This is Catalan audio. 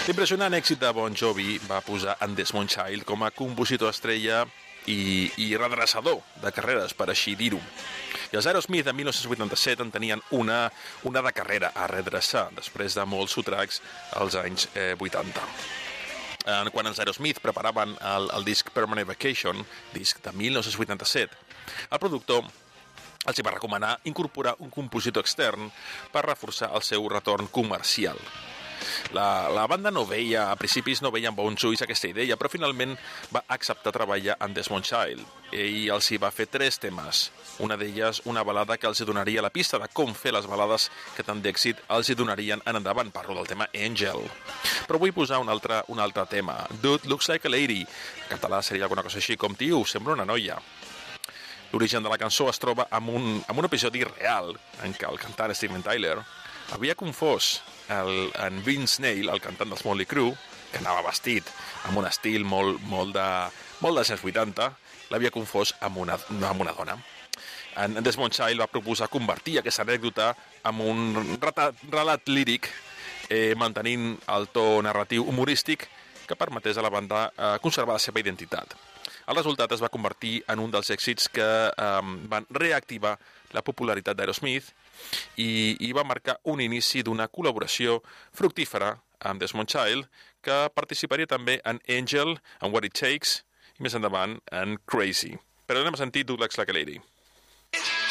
L'impressionant èxit de Bon Jovi va posar en Desmond Child com a compositor estrella i redreçador de carreres, per així dir-ho. I els Aerosmith en 1987 en tenien una de carrera a redreçar després de molts sotracs als anys 80. Quan els Aerosmith preparaven el disc Permanent Vacation, disc de 1987, el productor els va recomanar incorporar un compositor extern per reforçar el seu retorn comercial. La banda a principis no veia amb bons ulls aquesta idea, però finalment va acceptar treballar amb Desmond Child i els hi va fer 3 temes. Una d'elles, una balada que els donaria la pista de com fer les balades que tant d'èxit els hi donarien en endavant. Parlo del tema Angel. Però vull posar un altre tema. Dude Looks Like a Lady. En català seria alguna cosa així com tio, sembla una noia. L'origen de la cançó es troba en un episodi real en què el cantant Steven Tyler havia confós en Vince Neil, el cantant dels Motley Crue, que anava vestit amb un estil molt dels anys 80, l'havia confós amb una dona. En Desmond Child va proposar convertir aquesta anècdota en un relat líric, mantenint el to narratiu humorístic que permetés a la banda conservar la seva identitat. El resultat es va convertir en un dels èxits que van reactivar la popularitat d'Aerosmith i va marcar un inici d'una col·laboració fructífera amb Desmond Child, que participaria també en Angel, en What It Takes i més endavant en Crazy. Però anem a sentir Do Looks Like a Lady.